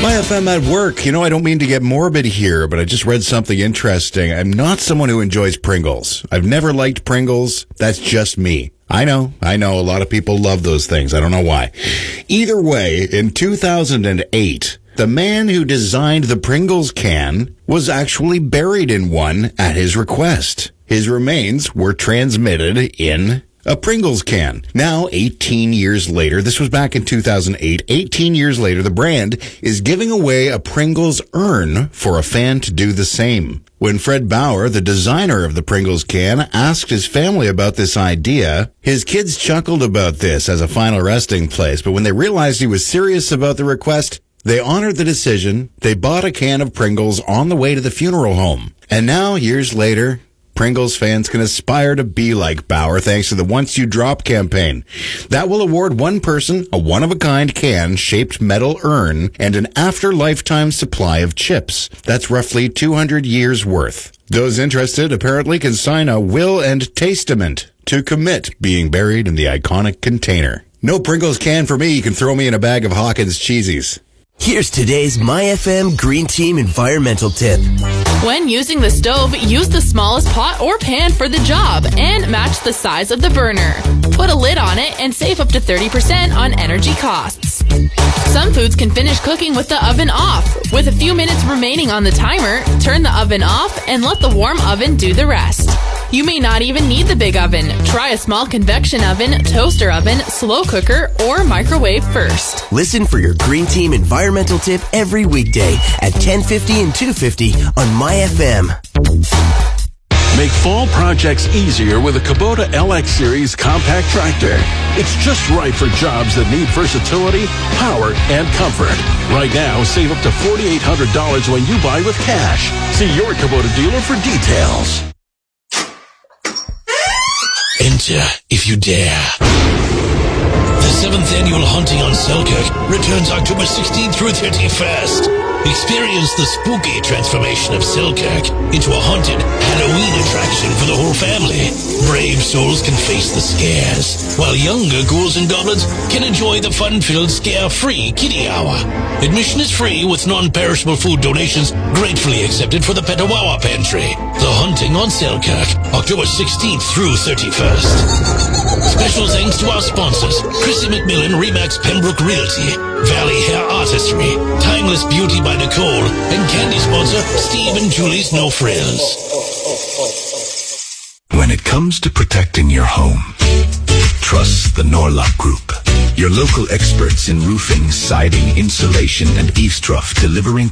My FM at work. You know, I don't mean to get morbid here, but I just read something interesting. I'm not someone who enjoys Pringles. I've never liked Pringles. That's just me. I know. A lot of people love those things. I don't know why. Either way, in 2008, the man who designed the Pringles can was actually buried in one at his request. His remains were transmitted in a Pringles can. Now, 18 years later, this was back in 2008, 18 years later, the brand is giving away a Pringles urn for a fan to do the same. When Fred Bauer, the designer of the Pringles can, asked his family about this idea, his kids chuckled about this as a final resting place, but when they realized he was serious about the request, they honored the decision. They bought a can of Pringles on the way to the funeral home. And now, years later, Pringles fans can aspire to be like Bauer thanks to the Once You Drop campaign. That will award one person a one-of-a-kind can-shaped metal urn and an after-lifetime supply of chips. That's roughly 200 years' worth. Those interested apparently can sign a will and testament to commit being buried in the iconic container. No Pringles can for me. You can throw me in a bag of Hawkins cheesies. Here's today's MyFM Green Team environmental tip. When using the stove, use the smallest pot or pan for the job and match the size of the burner. Put a lid on it and save up to 30% on energy costs. Some foods can finish cooking with the oven off. With a few minutes remaining on the timer, turn the oven off and let the warm oven do the rest. You may not even need the big oven. Try a small convection oven, toaster oven, slow cooker, or microwave first. Listen for your Green Team environmental tip every weekday at 10:50 and 2:50 on MyFM. Make fall projects easier with a Kubota LX Series compact tractor. It's just right for jobs that need versatility, power, and comfort. Right now, save up to $4,800 when you buy with cash. See your Kubota dealer for details. Enter if you dare. The 7th annual Hunting on Selkirk returns October 16th through 31st. Experience the spooky transformation of Selkirk into a haunted Halloween attraction for the whole family. Brave souls can face the scares, while younger ghouls and goblins can enjoy the fun-filled scare-free kiddie hour. Admission is free with non-perishable food donations gratefully accepted for the Petawawa Pantry. The Hunting on Selkirk, October 16th through 31st. Special thanks to our sponsors, Chrissy McMillan, Remax Pembroke Realty, Valley Hair Artistry, Timeless Beauty by Nicole, and candy sponsor Steve and Julie's No Frills. When it comes to protecting your home, trust the Norlock Group. Your local experts in roofing, siding, insulation, and eavesdrough, delivering